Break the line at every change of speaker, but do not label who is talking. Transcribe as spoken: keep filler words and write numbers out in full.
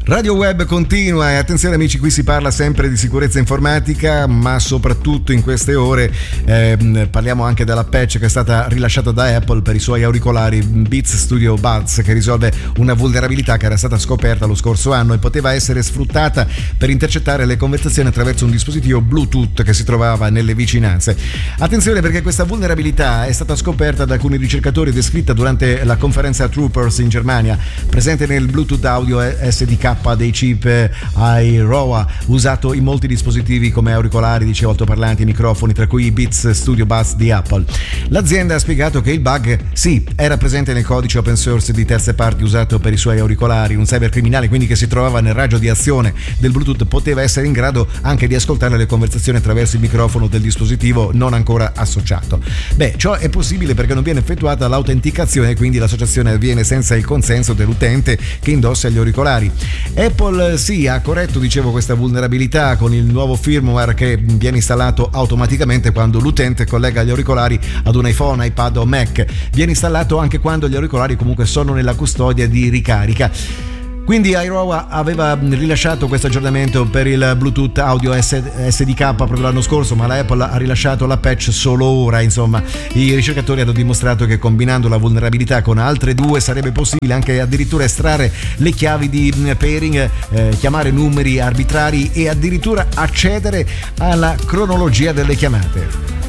Radio Web continua e attenzione amici, qui si parla sempre di sicurezza informatica, ma soprattutto in queste ore eh, parliamo anche della patch che è stata rilasciata da Apple per i suoi auricolari Beats Studio Buds, che risolve una vulnerabilità che era stata scoperta lo scorso anno e poteva essere sfruttata per intercettare le conversazioni attraverso un dispositivo Bluetooth che si trovava nelle vicinanze. Attenzione, perché questa vulnerabilità è stata scoperta da alcuni ricercatori e descritta durante la conferenza Troopers in Germania, presente nel Bluetooth audio S D K dei chip iROA usato in molti dispositivi come auricolari, dicevo, altoparlanti, microfoni, tra cui i Beats Studio Buds di Apple. L'azienda ha spiegato che il bug sì era presente nel codice open source di terze parti usato per i suoi auricolari. Un cybercriminale quindi che si trovava nel raggio di azione del Bluetooth poteva essere in grado anche di ascoltare le conversazioni attraverso il microfono del dispositivo non ancora associato. Beh, ciò è possibile perché non viene effettuata l'autenticazione, quindi l'associazione avviene senza il consenso dell'utente che indossa gli auricolari. Apple sì ha corretto, dicevo, questa vulnerabilità con il nuovo firmware che viene installato automaticamente quando l'utente collega gli auricolari ad un iPhone, iPad o Mac. Viene installato anche quando gli auricolari comunque sono nella custodia di ricarica. Quindi iROA aveva rilasciato questo aggiornamento per il Bluetooth audio S D K proprio l'anno scorso, ma la Apple ha rilasciato la patch solo ora. Insomma, i ricercatori hanno dimostrato che combinando la vulnerabilità con altre due sarebbe possibile anche addirittura estrarre le chiavi di pairing, eh, chiamare numeri arbitrari e addirittura accedere alla cronologia delle chiamate.